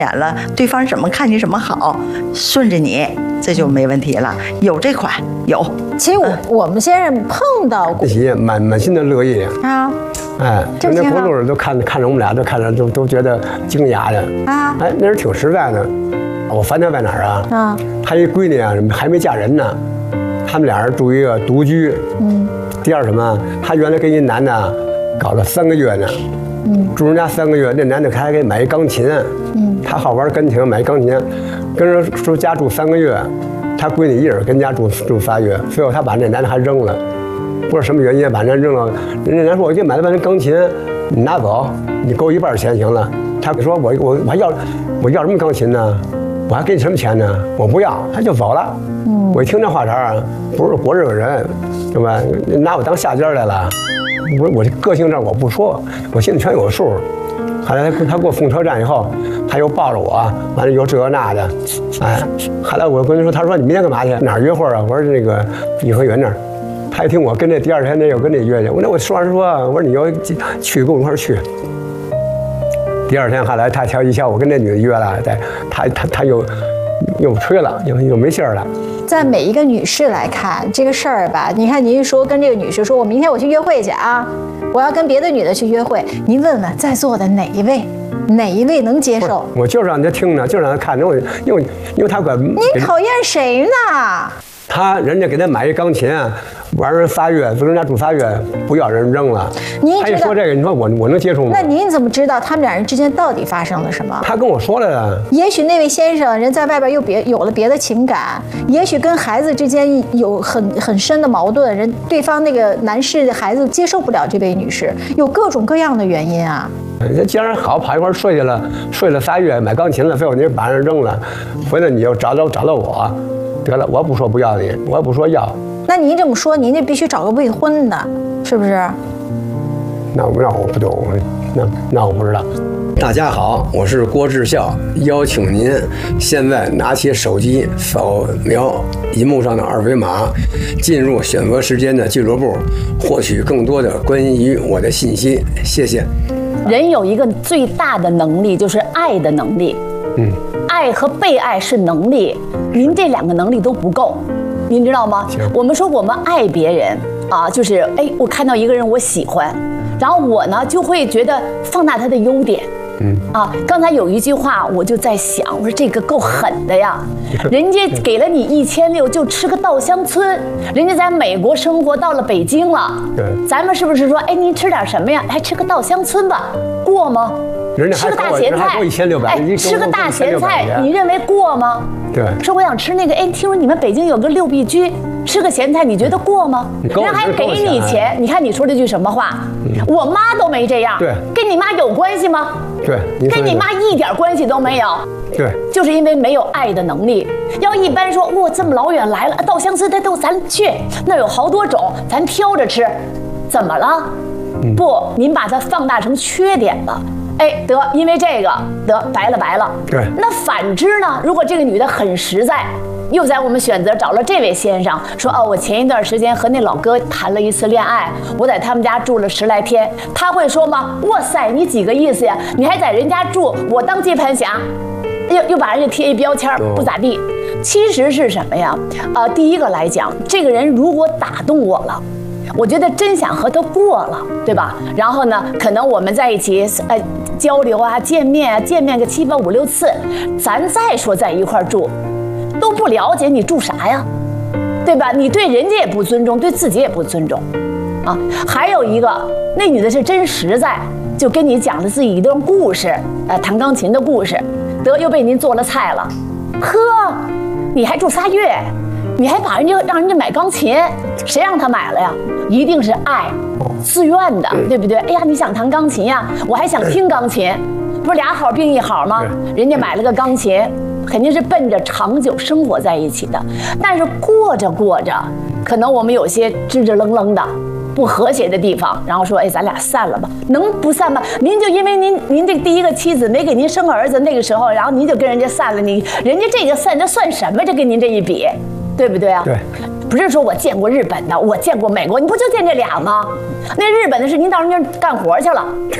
演了，对方怎么看你怎么好，顺着你，这就没问题了。有这款有。 其实我们先生碰到过， 满心的乐意啊。 哎，那过路人都看着我们俩，都觉得惊讶的啊。 哎，那人挺实在的。我烦他在哪儿啊？ 啊， 他一闺女啊，还没嫁人呢，他们俩人住一个独居。第二什么？他原来跟一男的搞了3个月呢。住人家3个月，那男的还给买一钢琴。他好玩钢琴，买钢琴，跟人说家住3个月，他闺女一人跟家住3月，最后他把那男的还扔了。不知道什么原因把人扔了，人家说我给你买了半根钢琴，你拿走，你给我1半钱行了。他说我要什么钢琴呢？我还给你什么钱呢？我不要，他就走了。我一听这话茬，不是我这个人，对吧？拿我当下家来了。我这个性上我不说，我心里全有数。后来他给我送车站以后，他又抱着我，完了又这那的，哎，后来我跟他说，他说你明天干嘛去？哪儿约会啊？我说那个颐和园那儿。他一听我跟这第二天又跟这约去，我实话实说，我说你要去跟我一块儿去。第二天后来他一瞧我跟那女的约了，他又吹了，又没信儿了。 在每一个女士来看这个事儿吧，你看您一说跟这个女士说，我明天我去约会去啊，我要跟别的女的去约会，您问问在座的哪一位能接受？ 我就让他听着，就让他看着，因为他管。 您讨厌谁呢？ 人家给他买一钢琴，玩人3月，跟人家住3月，不要人扔了。他一说这个，你说我能接受吗？ 那您怎么知道他们俩人之间到底发生了什么？ 他跟我说了。 也许那位先生人在外边又有了别的情感，也许跟孩子之间有很深的矛盾，对方那个男士的孩子接受不了这位女士，有各种各样的原因啊。 既然好跑一块睡去了，睡了3月，买钢琴了，最后你把人扔了，回来你又找到我。得了，我不说不要你，我也不说要。 那您这么说，您这必须找个未婚的，是不是？ 那我不懂，那我不知道。大家好，我是郭志孝，邀请您现在拿起手机扫描荧幕上的2维码，进入选择时间的俱乐部，获取更多的关于我的信息。谢谢。 人有一个最大的能力，就是爱的能力。爱和被爱是能力，您这2个能力都不够，您知道吗？我们说我们爱别人啊，就是我看到一个人我喜欢，然后我呢就会觉得放大他的优点。刚才有一句话我就在想，我说这个够狠的呀，人家给了你1600就吃个稻香村，人家在美国生活到了北京了，咱们是不是说你吃点什么呀？还吃个稻香村吧，过吗？吃个大咸菜，1600，吃个大咸菜，你认为过吗？ 对。 说我想吃那个，听说你们北京有个6必居，吃个咸菜，你觉得过吗？人还给你钱，你看你说这句什么话？我妈都没这样， 对， 跟你妈有关系吗？ 对， 跟你妈一点关系都没有。 对， 就是因为没有爱的能力。要一般说，哇，这么老远来了，稻香村咱去，那有好多种，咱挑着吃，怎么了？不，您把它放大成缺点了。因为这个白了。 对。 那反之呢？如果这个女的很实在，又在我们选择找了这位先生，说我前一段时间和那老哥谈了一次恋爱，我在他们家住了10来天，他会说吗？哇塞，你几个意思呀？你还在人家住，我当接盘侠，又把人家贴一标签，不咋地。其实是什么呀？第一个来讲，这个人如果打动我了。我觉得真想和他过了，对吧？然后呢，可能我们在一起交流啊，见面个7、8、5、6次，咱再说在一块住，都不了解你住啥呀，对吧？你对人家也不尊重，对自己也不尊重，啊。还有一个，那女的是真实在，就跟你讲了自己一段故事，弹钢琴的故事，又被您做了菜了，呵，你还住3月。你还让人家买钢琴，谁让他买了呀？一定是爱，自愿的，对不对？你想弹钢琴呀？我还想听钢琴，不是俩好并一好吗？人家买了个钢琴，肯定是奔着长久生活在一起的。但是过着，可能我们有些支支棱棱的、不和谐的地方，然后说，咱俩散了吧？能不散吗？您就因为您这第一个妻子没给您生儿子，那个时候，然后您就跟人家散了，人家这个散，这算什么？这跟您这一比。对不对啊？ 对， 不是说我见过日本的，我见过美国，你不就见这俩吗？那日本的是您到人家干活去了，